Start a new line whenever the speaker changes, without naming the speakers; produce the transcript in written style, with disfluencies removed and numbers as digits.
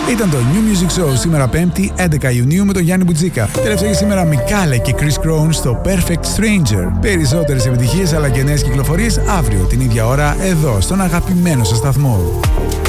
Ήταν το New Music Show σήμερα 5η 11 Ιουνίου με τον Γιάννη Μπουτζίκα. Τελευταία σήμερα Μικάλε και Chris Crown στο Perfect Stranger. Περισσότερες επιτυχίες αλλά και νέες κυκλοφορίες αύριο την ίδια ώρα εδώ στον αγαπημένο σας σταθμό.